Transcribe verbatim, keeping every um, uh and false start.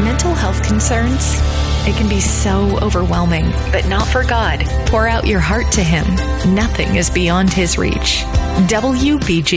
mental health concerns? It can be so overwhelming, but not for God. Pour out your heart to Him. Nothing is beyond His reach. W B G